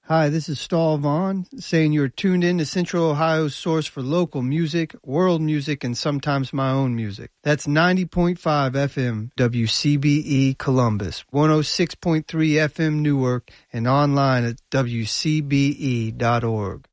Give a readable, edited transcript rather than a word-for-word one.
Hi, this is Stahl Vaughn saying you're tuned in to Central Ohio's source for local music, world music, and sometimes my own music. That's 90.5 FM WCBE Columbus, 106.3 FM Newark, and online at WCBE.org.